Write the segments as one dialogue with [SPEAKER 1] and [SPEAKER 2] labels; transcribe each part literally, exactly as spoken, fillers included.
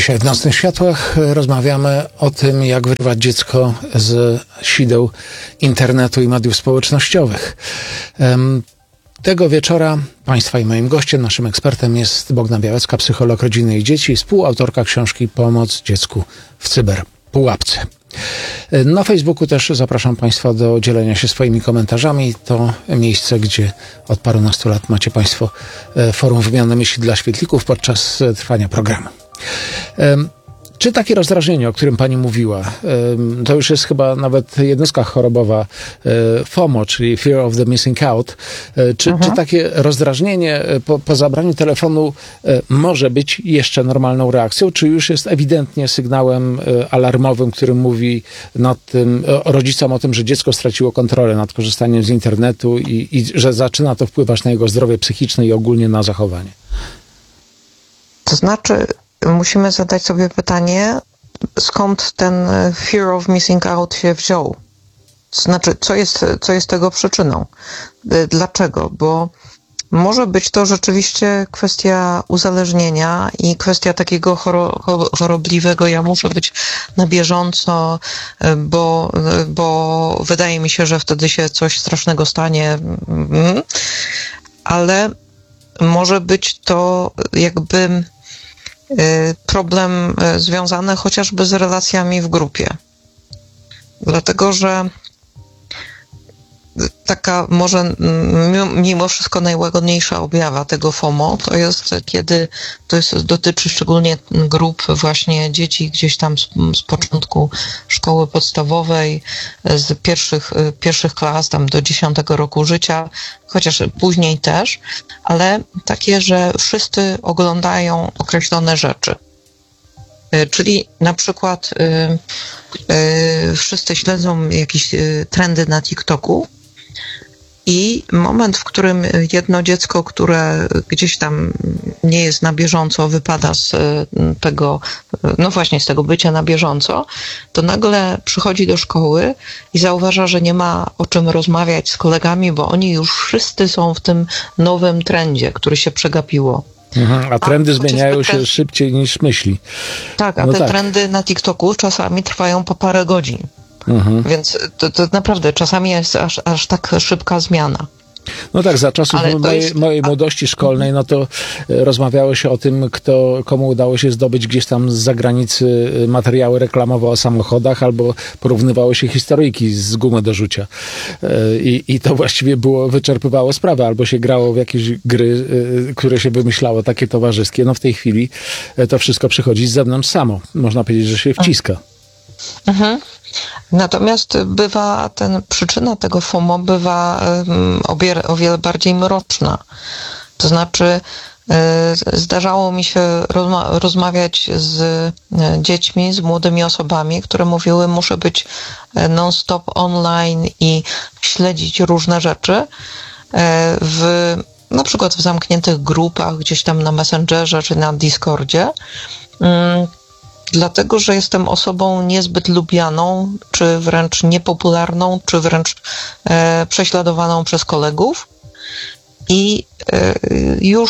[SPEAKER 1] Dzisiaj w Nocnych Światłach rozmawiamy o tym, jak wyrwać dziecko z sideł internetu i mediów społecznościowych. Tego wieczora Państwa i moim gościem, naszym ekspertem jest Bogna Białecka, psycholog rodziny i dzieci, współautorka książki Pomoc dziecku w cyberpułapce. Na Facebooku też zapraszam Państwa do dzielenia się swoimi komentarzami. To miejsce, gdzie od parunastu lat macie Państwo forum wymiany myśli dla świetlików podczas trwania programu. Czy takie rozdrażnienie, o którym Pani mówiła, to już jest chyba nawet jednostka chorobowa FOMO, czyli Fear of the Missing Out, czy, czy takie rozdrażnienie po, po zabraniu telefonu może być jeszcze normalną reakcją, czy już jest ewidentnie sygnałem alarmowym, który mówi nad tym, rodzicom o tym, że dziecko straciło kontrolę nad korzystaniem z internetu i, i że zaczyna to wpływać na jego zdrowie psychiczne i ogólnie na zachowanie?
[SPEAKER 2] To znaczy, musimy zadać sobie pytanie, skąd ten fear of missing out się wziął. To znaczy, co jest, co jest tego przyczyną? Dlaczego? Bo może być to rzeczywiście kwestia uzależnienia i kwestia takiego choro, chorobliwego, ja muszę być na bieżąco, bo, bo wydaje mi się, że wtedy się coś strasznego stanie. Ale może być to jakby problem związany chociażby z relacjami w grupie. Dlatego, że taka może mimo wszystko najłagodniejsza objawa tego FOMO to jest, kiedy to jest, dotyczy szczególnie grup właśnie dzieci gdzieś tam z, z początku szkoły podstawowej, z pierwszych, pierwszych klas tam do dziesiątego roku życia, chociaż później też, ale takie, że wszyscy oglądają określone rzeczy. Czyli na przykład y, y, wszyscy śledzą jakieś y, trendy na TikToku i moment, w którym jedno dziecko, które gdzieś tam nie jest na bieżąco, wypada z tego, no właśnie z tego bycia na bieżąco, to nagle przychodzi do szkoły i zauważa, że nie ma o czym rozmawiać z kolegami, bo oni już wszyscy są w tym nowym trendzie, który się przegapiło.
[SPEAKER 1] Mhm, a trendy a, zmieniają się trend... szybciej niż myśli.
[SPEAKER 2] Tak, a
[SPEAKER 1] no
[SPEAKER 2] te
[SPEAKER 1] tak.
[SPEAKER 2] trendy na TikToku czasami trwają po parę godzin. Mhm. Więc to, to naprawdę czasami jest aż, aż tak szybka zmiana.
[SPEAKER 1] No tak, za czasów mojej,
[SPEAKER 2] jest...
[SPEAKER 1] mojej młodości szkolnej, no to rozmawiało się o tym, kto, komu udało się zdobyć gdzieś tam z zagranicy materiały reklamowe o samochodach, albo porównywało się historyjki z gumy do rzucia. I, i to właściwie było, wyczerpywało sprawę, albo się grało w jakieś gry, które się wymyślało, takie towarzyskie. No w tej chwili to wszystko przychodzi z zewnątrz samo. Można powiedzieć, że się wciska.
[SPEAKER 2] Mhm. Natomiast bywa, ten, przyczyna tego FOMO bywa um, o, wiele, o wiele bardziej mroczna. To znaczy y, zdarzało mi się rozma- rozmawiać z y, dziećmi, z młodymi osobami, które mówiły, muszę być non-stop online i śledzić różne rzeczy y, w, na przykład w zamkniętych grupach, gdzieś tam na Messengerze czy na Discordzie. Y, Dlatego, że jestem osobą niezbyt lubianą, czy wręcz niepopularną, czy wręcz e, prześladowaną przez kolegów. I e, już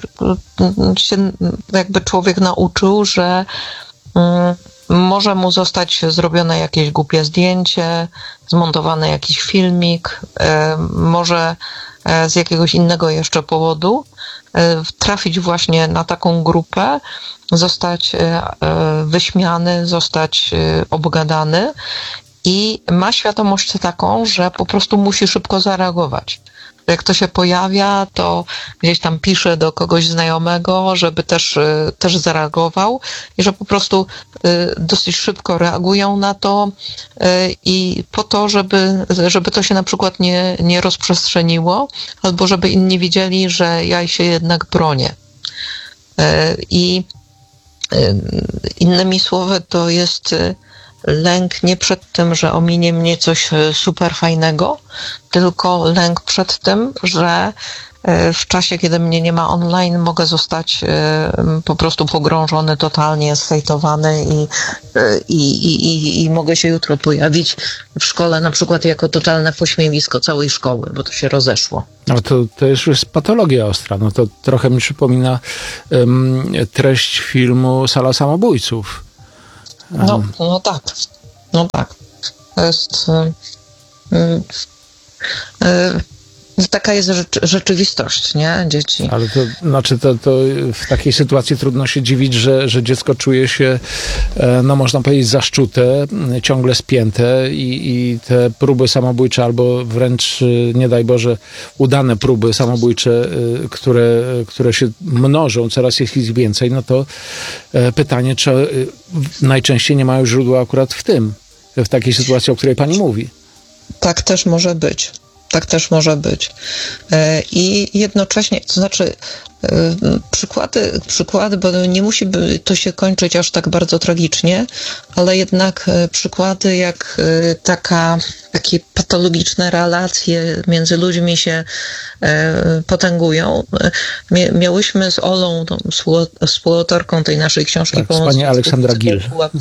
[SPEAKER 2] się jakby człowiek nauczył, że mm, może mu zostać zrobione jakieś głupie zdjęcie, zmontowany jakiś filmik, e, może e, z jakiegoś innego jeszcze powodu e, trafić właśnie na taką grupę, zostać wyśmiany, zostać obgadany i ma świadomość taką, że po prostu musi szybko zareagować. Jak to się pojawia, to gdzieś tam pisze do kogoś znajomego, żeby też, też zareagował i że po prostu dosyć szybko reagują na to i po to, żeby, żeby to się na przykład nie, nie rozprzestrzeniło, albo żeby inni widzieli, że ja się jednak bronię. I innymi słowy, to jest lęk nie przed tym, że ominie mnie coś super fajnego, tylko lęk przed tym, że w czasie, kiedy mnie nie ma online, mogę zostać po prostu pogrążony, totalnie zhejtowany i, i, i, i, i mogę się jutro pojawić w szkole na przykład jako totalne pośmiewisko całej szkoły, bo to się rozeszło.
[SPEAKER 1] No to, to już jest patologia ostra. No to trochę mi przypomina um, treść filmu Sala Samobójców. Um.
[SPEAKER 2] No, no tak. No tak. To jest... Yy, yy, Taka jest rzecz, rzeczywistość, nie? Dzieci.
[SPEAKER 1] Ale to znaczy, to, to w takiej sytuacji trudno się dziwić, że, że dziecko czuje się, no można powiedzieć, zaszczute, ciągle spięte i, i te próby samobójcze albo wręcz, nie daj Boże, udane próby samobójcze, które, które się mnożą, coraz jest ich więcej, no to pytanie, czy najczęściej nie mają źródła akurat w tym, w takiej sytuacji, o której pani mówi.
[SPEAKER 2] Tak też może być. Tak też może być. I jednocześnie, to znaczy przykłady, przykłady, bo nie musi to się kończyć aż tak bardzo tragicznie, ale jednak przykłady jak taka, takie patologiczne relacje między ludźmi się potęgują. Miałyśmy z Olą, tą współautorką tej naszej książki,
[SPEAKER 1] tak, pani Aleksandra Gil.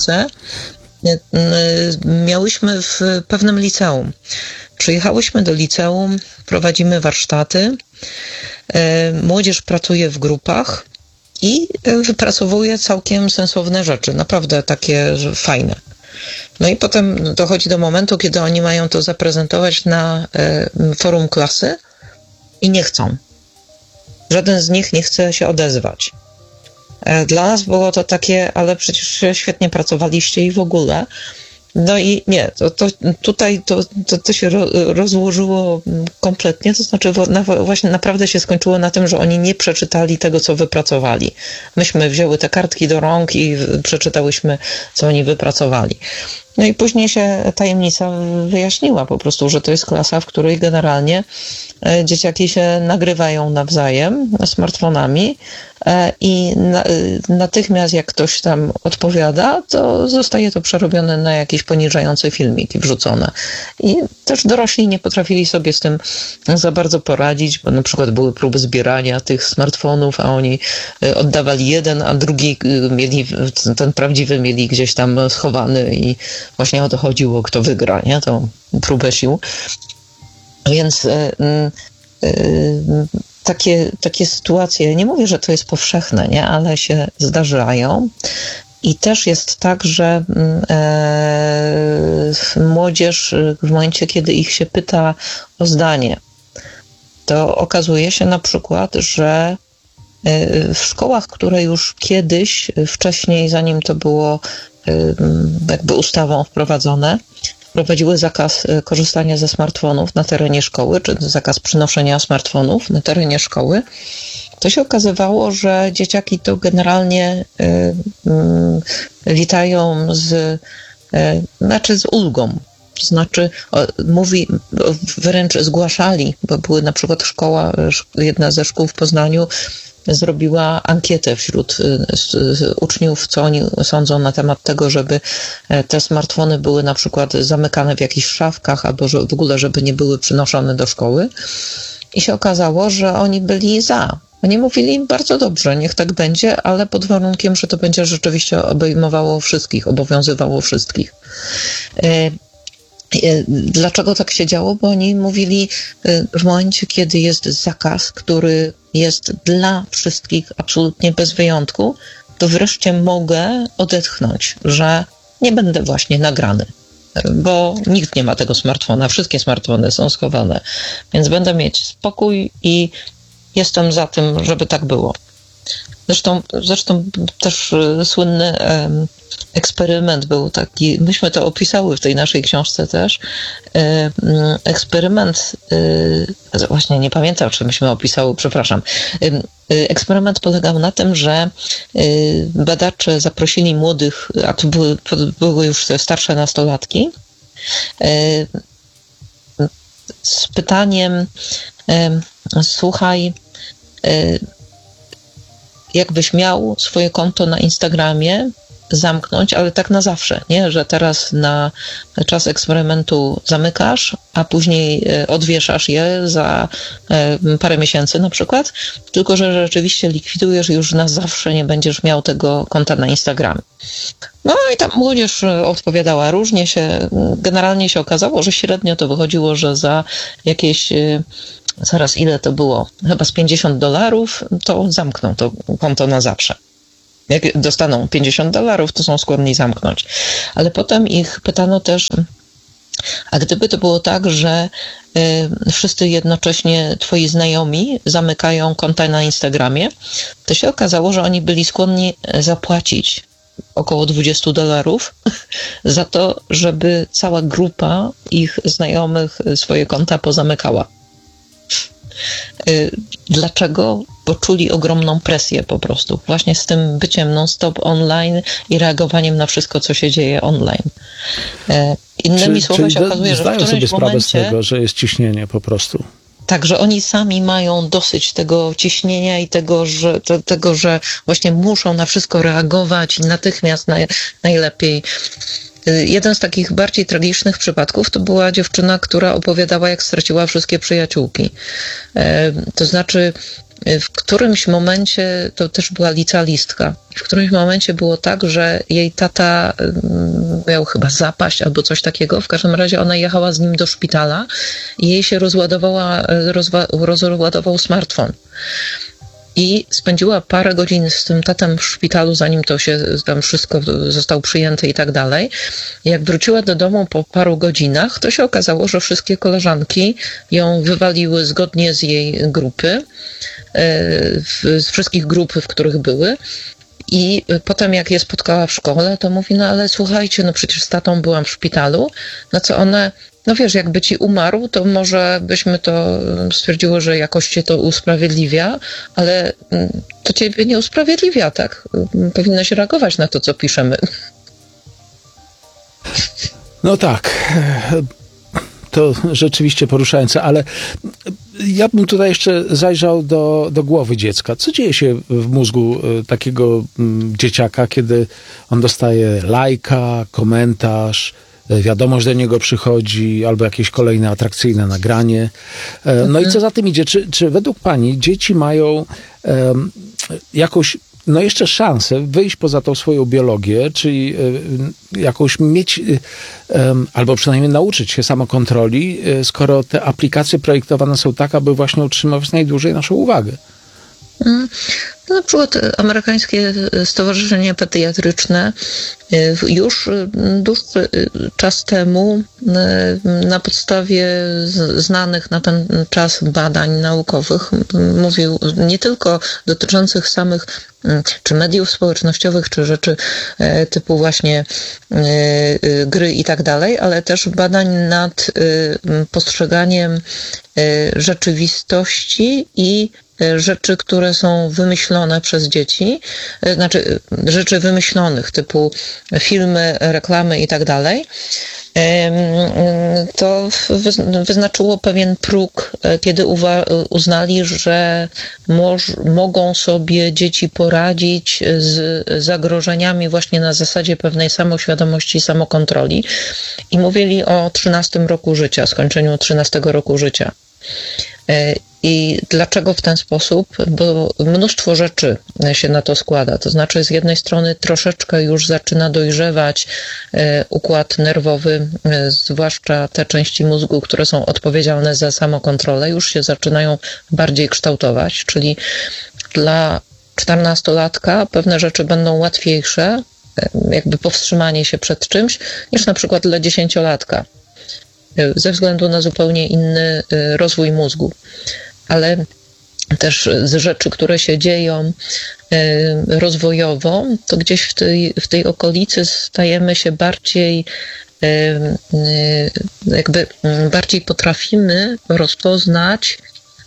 [SPEAKER 2] Miałyśmy w pewnym liceum. Przyjechałyśmy do liceum, prowadzimy warsztaty, młodzież pracuje w grupach i wypracowuje całkiem sensowne rzeczy, naprawdę takie fajne. No i potem dochodzi do momentu, kiedy oni mają to zaprezentować na forum klasy i nie chcą. Żaden z nich nie chce się odezwać. Dla nas było to takie, ale przecież świetnie pracowaliście i w ogóle. No i nie, to, to tutaj to, to, to się rozłożyło kompletnie, to znaczy na, właśnie naprawdę się skończyło na tym, że oni nie przeczytali tego, co wypracowali. Myśmy wzięły te kartki do rąk i przeczytałyśmy, co oni wypracowali. No i później się tajemnica wyjaśniła po prostu, że to jest klasa, w której generalnie dzieciaki się nagrywają nawzajem smartfonami i na, natychmiast jak ktoś tam odpowiada, to zostaje to przerobione na jakieś poniżające filmiki wrzucone. I też dorośli nie potrafili sobie z tym za bardzo poradzić, bo na przykład były próby zbierania tych smartfonów, a oni oddawali jeden, a drugi mieli, ten prawdziwy mieli gdzieś tam schowany i właśnie o to chodziło, kto wygra, nie? Tą próbę sił. Więc yy, yy, takie, takie sytuacje, nie mówię, że to jest powszechne, nie? Ale się zdarzają. I też jest tak, że yy, młodzież w momencie, kiedy ich się pyta o zdanie, to okazuje się na przykład, że w szkołach, które już kiedyś, wcześniej, zanim to było jakby ustawą wprowadzone, wprowadziły zakaz korzystania ze smartfonów na terenie szkoły, czy zakaz przynoszenia smartfonów na terenie szkoły, to się okazywało, że dzieciaki to generalnie y, y, witają z, y, znaczy z ulgą. To znaczy, o, mówi, wręcz zgłaszali, bo były na przykład szkoła, jedna ze szkół w Poznaniu zrobiła ankietę wśród uczniów, co oni sądzą na temat tego, żeby te smartfony były na przykład zamykane w jakichś szafkach, albo że w ogóle, żeby nie były przynoszone do szkoły. I się okazało, że oni byli za. Oni mówili bardzo dobrze, niech tak będzie, ale pod warunkiem, że to będzie rzeczywiście obejmowało wszystkich, obowiązywało wszystkich. Dlaczego tak się działo? Bo oni mówili, w momencie, kiedy jest zakaz, który jest dla wszystkich absolutnie bez wyjątku, to wreszcie mogę odetchnąć, że nie będę właśnie nagrany, bo nikt nie ma tego smartfona, wszystkie smartfony są schowane, więc będę mieć spokój i jestem za tym, żeby tak było. Zresztą, zresztą też słynny um, eksperyment był taki, myśmy to opisały w tej naszej książce też, um, eksperyment, um, właśnie nie pamiętam, czy myśmy opisały, przepraszam, um, eksperyment polegał na tym, że um, badacze zaprosili młodych, a to były, to były już starsze nastolatki, um, z pytaniem, um, słuchaj, um, jakbyś miał swoje konto na Instagramie zamknąć, ale tak na zawsze, nie? Że teraz na czas eksperymentu zamykasz, a później odwieszasz je za parę miesięcy na przykład, tylko że rzeczywiście likwidujesz i już na zawsze nie będziesz miał tego konta na Instagramie. No i tam młodzież odpowiadała różnie się, generalnie się okazało, że średnio to wychodziło, że za jakieś, zaraz ile to było, chyba z pięćdziesiąt dolarów, to zamkną to konto na zawsze. Jak dostaną pięćdziesiąt dolarów, to są skłonni zamknąć. Ale potem ich pytano też, a gdyby to było tak, że y, wszyscy jednocześnie twoi znajomi zamykają konta na Instagramie, to się okazało, że oni byli skłonni zapłacić około dwadzieścia dolarów za to, żeby cała grupa ich znajomych swoje konta pozamykała. Dlaczego? Bo czuli ogromną presję po prostu. Właśnie z tym byciem non-stop online i reagowaniem na wszystko, co się dzieje online. Innymi
[SPEAKER 1] czy,
[SPEAKER 2] słowy
[SPEAKER 1] czy
[SPEAKER 2] się okazuje, że w
[SPEAKER 1] zdają
[SPEAKER 2] którymś
[SPEAKER 1] sobie sprawę
[SPEAKER 2] momencie...
[SPEAKER 1] z tego, że jest ciśnienie po prostu.
[SPEAKER 2] Tak, że oni sami mają dosyć tego ciśnienia i tego, że, te, tego, że właśnie muszą na wszystko reagować i natychmiast naj, najlepiej. Jeden z takich bardziej tragicznych przypadków to była dziewczyna, która opowiadała, jak straciła wszystkie przyjaciółki. To znaczy, w którymś momencie, to też była licealistka, w którymś momencie było tak, że jej tata miał chyba zapaść albo coś takiego, w każdym razie ona jechała z nim do szpitala i jej się rozładowała, rozwa, rozładował smartfon. I spędziła parę godzin z tym tatem w szpitalu, zanim to się tam wszystko zostało przyjęte i tak dalej. Jak wróciła do domu po paru godzinach, to się okazało, że wszystkie koleżanki ją wywaliły zgodnie z jej grupy, z wszystkich grup, w których były. I potem jak je spotkała w szkole, to mówi, no ale słuchajcie, no przecież z tatą byłam w szpitalu, na co one... No wiesz, jakby ci umarł, to może byśmy to stwierdziło, że jakoś cię to usprawiedliwia, ale to ciebie nie usprawiedliwia, tak? Powinnaś reagować na to, co piszemy.
[SPEAKER 1] No tak, to rzeczywiście poruszające, ale ja bym tutaj jeszcze zajrzał do, do głowy dziecka. Co dzieje się w mózgu takiego dzieciaka, kiedy on dostaje lajka, komentarz, wiadomość do niego przychodzi, albo jakieś kolejne atrakcyjne nagranie. No i co za tym idzie? Czy, czy według pani dzieci mają um, jakąś, no jeszcze szansę wyjść poza tą swoją biologię, czyli um, jakąś mieć, um, albo przynajmniej nauczyć się samokontroli, skoro te aplikacje projektowane są tak, aby właśnie utrzymywać najdłużej naszą uwagę?
[SPEAKER 2] No, na przykład amerykańskie Stowarzyszenie Pediatryczne już dłuższy czas temu na podstawie znanych na ten czas badań naukowych mówił nie tylko dotyczących samych czy mediów społecznościowych, czy rzeczy typu właśnie gry i tak dalej, ale też badań nad postrzeganiem rzeczywistości i rzeczy, które są wymyślone przez dzieci, znaczy rzeczy wymyślonych, typu filmy, reklamy i tak dalej, to wyznaczyło pewien próg, kiedy uznali, że moż- mogą sobie dzieci poradzić z zagrożeniami właśnie na zasadzie pewnej samoświadomości i samokontroli i mówili o trzynastym roku życia, skończeniu trzynastego roku życia. I dlaczego w ten sposób? Bo mnóstwo rzeczy się na to składa. To znaczy z jednej strony troszeczkę już zaczyna dojrzewać układ nerwowy, zwłaszcza te części mózgu, które są odpowiedzialne za samokontrolę, już się zaczynają bardziej kształtować, czyli dla czternastolatka pewne rzeczy będą łatwiejsze, jakby powstrzymanie się przed czymś, niż na przykład dla dziesięciolatka, ze względu na zupełnie inny rozwój mózgu. Ale też z rzeczy, które się dzieją rozwojowo, to gdzieś w tej, w tej okolicy stajemy się bardziej, jakby bardziej potrafimy rozpoznać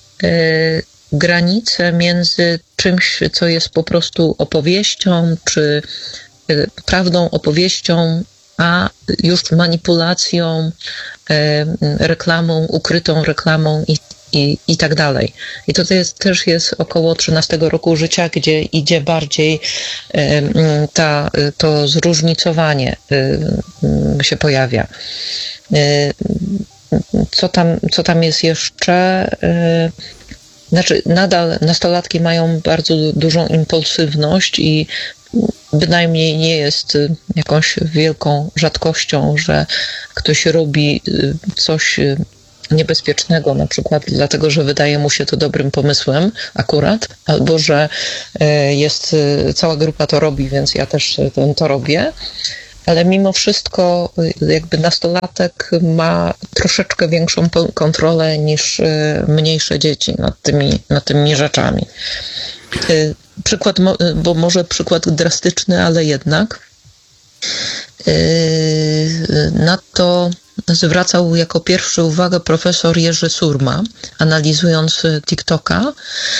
[SPEAKER 2] granice między czymś, co jest po prostu opowieścią, czy prawdą, opowieścią, a już manipulacją, reklamą, ukrytą reklamą i i, i tak dalej. I to jest, też jest około trzynastego roku życia, gdzie idzie bardziej y, ta, to zróżnicowanie y, się pojawia. Y, co tam, co tam jest jeszcze? Y, znaczy, nadal nastolatki mają bardzo dużą impulsywność i bynajmniej nie jest jakąś wielką rzadkością, że ktoś robi coś niebezpiecznego, na przykład dlatego, że wydaje mu się to dobrym pomysłem akurat, albo że jest, cała grupa to robi, więc ja też to robię. Ale mimo wszystko jakby nastolatek ma troszeczkę większą kontrolę niż mniejsze dzieci nad tymi, nad tymi rzeczami. Przykład, bo może przykład drastyczny, ale jednak na to zwracał jako pierwszy uwagę profesor Jerzy Surma, analizując TikToka,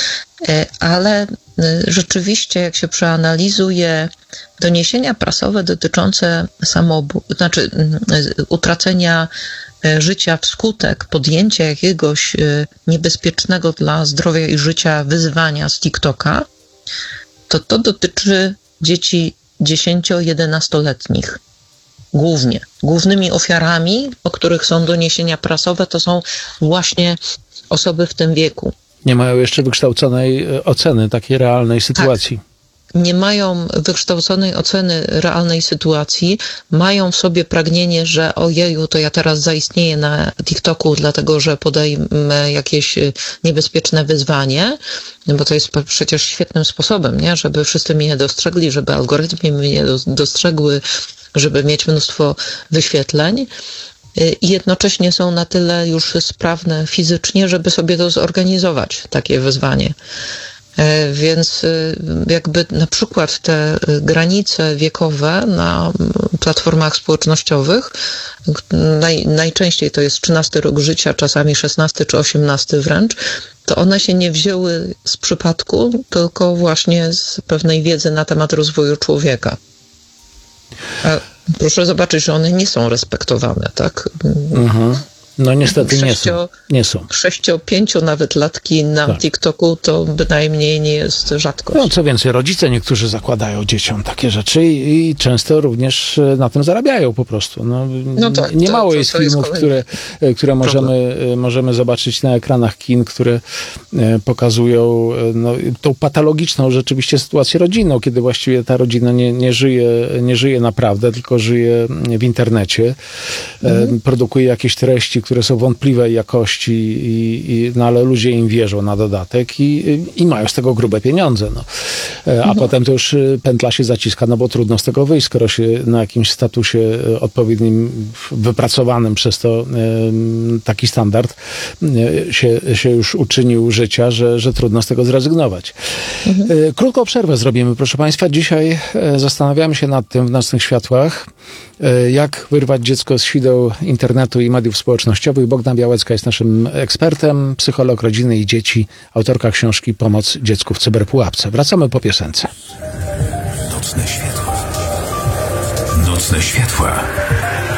[SPEAKER 2] ale rzeczywiście jak się przeanalizuje doniesienia prasowe dotyczące samobójstwa, znaczy utracenia życia wskutek podjęcia jakiegoś niebezpiecznego dla zdrowia i życia wyzwania z TikToka, to to dotyczy dzieci dziesięcio-jedenastoletnich. Głównie. Głównymi ofiarami, o których są doniesienia prasowe, to są właśnie osoby w tym wieku.
[SPEAKER 1] Nie mają jeszcze wykształconej oceny takiej realnej sytuacji.
[SPEAKER 2] Tak. Nie mają wykształconej oceny realnej sytuacji, mają w sobie pragnienie, że ojeju, to ja teraz zaistnieję na TikToku, dlatego że podejmę jakieś niebezpieczne wyzwanie, bo to jest przecież świetnym sposobem, nie? Żeby wszyscy mnie dostrzegli, żeby algorytmy mnie dostrzegły, żeby mieć mnóstwo wyświetleń. I jednocześnie są na tyle już sprawne fizycznie, żeby sobie to zorganizować, takie wyzwanie. Więc jakby na przykład te granice wiekowe na platformach społecznościowych, naj, najczęściej to jest trzynasty rok życia, czasami szesnasty czy osiemnasty wręcz, to one się nie wzięły z przypadku, tylko właśnie z pewnej wiedzy na temat rozwoju człowieka. A proszę zobaczyć, że one nie są respektowane, tak?
[SPEAKER 1] Mhm. No niestety nie są. Nie są.
[SPEAKER 2] Sześcio, pięcio nawet latki na tak. TikToku to bynajmniej nie jest rzadkość.
[SPEAKER 1] No co więcej, rodzice niektórzy zakładają dzieciom takie rzeczy i, i często również na tym zarabiają po prostu. No, no tak, nie mało jest to filmów, jest które, które możemy, możemy zobaczyć na ekranach kin, które pokazują no, tą patologiczną rzeczywiście sytuację rodzinną, kiedy właściwie ta rodzina nie, nie, żyje, nie żyje naprawdę, tylko żyje w internecie, mhm. produkuje jakieś treści, które są wątpliwej jakości, i, i, no ale ludzie im wierzą na dodatek i, i mają z tego grube pieniądze. No. A mhm. potem to już pętla się zaciska, no bo trudno z tego wyjść, skoro się na jakimś statusie odpowiednim, wypracowanym przez to taki standard się, się już uczynił życia, że, że trudno z tego zrezygnować. Mhm. Krótką przerwę zrobimy, proszę Państwa. Dzisiaj zastanawiamy się nad tym w Nocnych Światłach, jak wyrwać dziecko z sideł internetu i mediów społecznościowych. Bogdan Białecka jest naszym ekspertem, psycholog rodziny i dzieci, autorka książki Pomoc dziecku w cyberpułapce. Wracamy po piosence.
[SPEAKER 3] Nocne światła. Nocne światła.